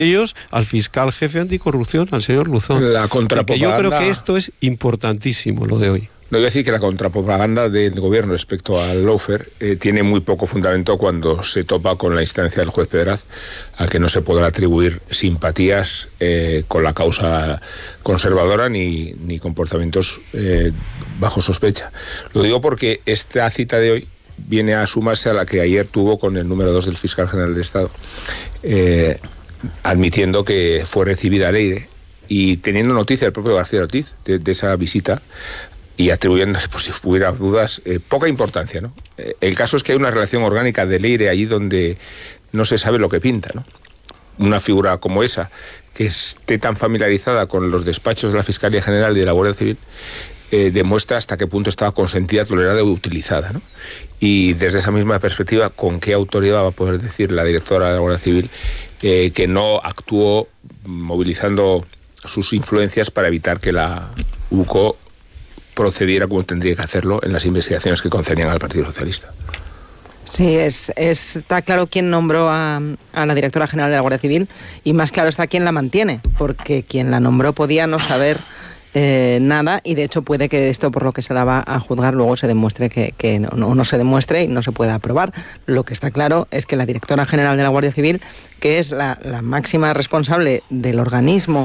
ellos al fiscal jefe anticorrupción, al señor Luzón. La contrapropaganda. Yo creo que esto es importantísimo, lo de hoy. No, voy a decir que la contrapropaganda del gobierno respecto al lawfare tiene muy poco fundamento cuando se topa con la instancia del juez Pedraz, al que no se podrá atribuir simpatías con la causa conservadora ni comportamientos bajo sospecha. Lo digo porque esta cita de hoy viene a sumarse a la que ayer tuvo con el número 2 del fiscal general del Estado, admitiendo que fue recibida a Leire y teniendo noticia del propio García Ortiz de esa visita, y atribuyendo, por si hubiera dudas, poca importancia, ¿no? El caso es que hay una relación orgánica de Leire allí donde no se sabe lo que pinta, ¿no? Una figura como esa, que esté tan familiarizada con los despachos de la Fiscalía General y de la Guardia Civil, demuestra hasta qué punto estaba consentida, tolerada o utilizada, ¿no? Y desde esa misma perspectiva, ¿con qué autoridad va a poder decir la directora de la Guardia Civil que no actuó movilizando sus influencias para evitar que la UCO procediera como tendría que hacerlo en las investigaciones que concernían al Partido Socialista? Sí, está claro quién nombró a la directora general de la Guardia Civil, y más claro está quién la mantiene, porque quien la nombró podía no saber nada, y de hecho puede que esto, por lo que se daba a juzgar, luego se demuestre que no se demuestre y no se pueda aprobar. Lo que está claro es que la directora general de la Guardia Civil, que es la máxima responsable del organismo,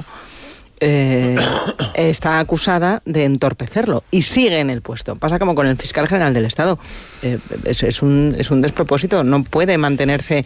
está acusada de entorpecerlo y sigue en el puesto. Pasa como con el fiscal general del Estado. Es un despropósito. No puede mantenerse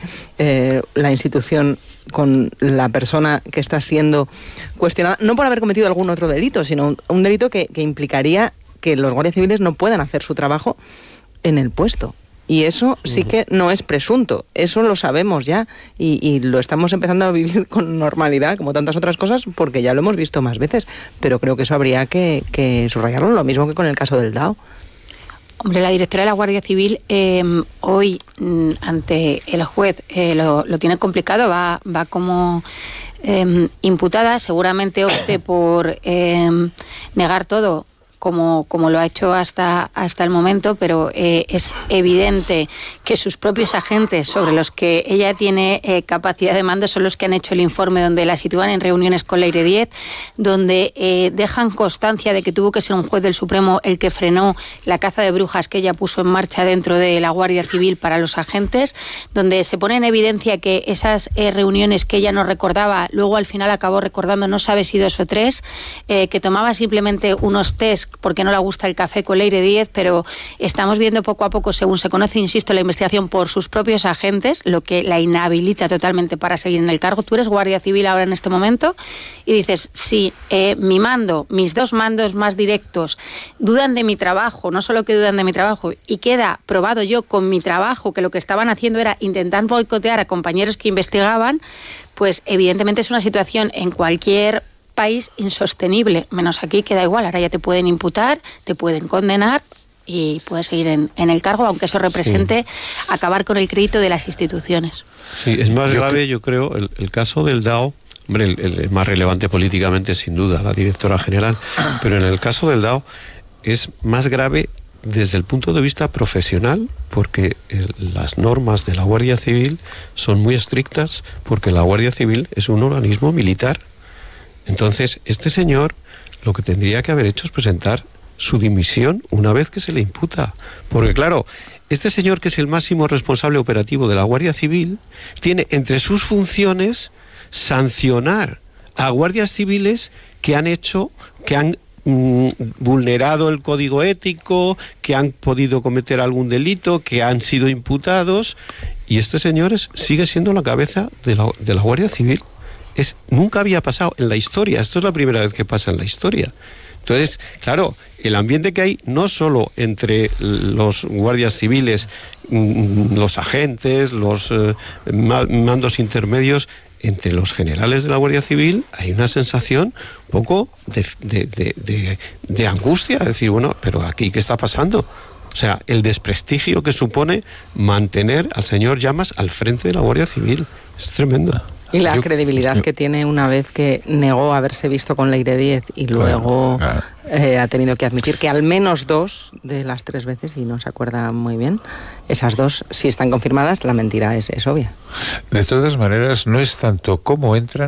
la institución con la persona que está siendo cuestionada, no por haber cometido algún otro delito, sino un delito que implicaría que los guardias civiles no puedan hacer su trabajo en el puesto. Y eso sí que no es presunto, eso lo sabemos ya, y lo estamos empezando a vivir con normalidad, como tantas otras cosas, porque ya lo hemos visto más veces, pero creo que eso habría que subrayarlo, lo mismo que con el caso del DAO. Hombre, la directora de la Guardia Civil hoy ante el juez lo tiene complicado, va como imputada, seguramente opte por negar todo, como lo ha hecho hasta el momento, pero es evidente que sus propios agentes, sobre los que ella tiene capacidad de mando, son los que han hecho el informe donde la sitúan en reuniones con Leire Díez, donde dejan constancia de que tuvo que ser un juez del Supremo el que frenó la caza de brujas que ella puso en marcha dentro de la Guardia Civil para los agentes, donde se pone en evidencia que esas reuniones que ella no recordaba, luego al final acabó recordando, no sabe si 2 o 3, que tomaba simplemente unos test porque no le gusta el café con Leire Díez, pero estamos viendo poco a poco, según se conoce, insisto, la investigación por sus propios agentes, lo que la inhabilita totalmente para seguir en el cargo. Tú eres Guardia Civil ahora en este momento y dices, sí, mi mando, mis 2 mandos más directos dudan de mi trabajo, no solo que dudan de mi trabajo, y queda probado yo con mi trabajo que lo que estaban haciendo era intentar boicotear a compañeros que investigaban, pues evidentemente es una situación en cualquier país insostenible, menos aquí, que da igual, ahora ya te pueden imputar, te pueden condenar y puedes seguir en el cargo, aunque eso represente acabar con el crédito de las instituciones. Sí, es más grave, yo creo, el caso del DAO. Hombre, el más relevante políticamente, sin duda, la directora general, pero en el caso del DAO es más grave desde el punto de vista profesional, porque las normas de la Guardia Civil son muy estrictas, porque la Guardia Civil es un organismo militar. Entonces, este señor lo que tendría que haber hecho es presentar su dimisión una vez que se le imputa. Porque claro, este señor, que es el máximo responsable operativo de la Guardia Civil, tiene entre sus funciones sancionar a guardias civiles que han vulnerado el código ético, que han podido cometer algún delito, que han sido imputados, y este señor sigue siendo la cabeza de la Guardia Civil. Nunca había pasado en la historia, esto es la primera vez que pasa en la historia. Entonces, claro, el ambiente que hay, no solo entre los guardias civiles, los agentes, los mandos intermedios, entre los generales de la Guardia Civil hay una sensación un poco de angustia, de decir, bueno, pero aquí, ¿qué está pasando? O sea, el desprestigio que supone mantener al señor Llamas al frente de la Guardia Civil es tremendo. Y la credibilidad que tiene una vez que negó haberse visto con Leire Díez y luego ha tenido que admitir que al menos 2 de las 3 veces, y no se acuerda muy bien, esas 2, si están confirmadas, la mentira es obvia. De todas maneras, no es tanto cómo entran,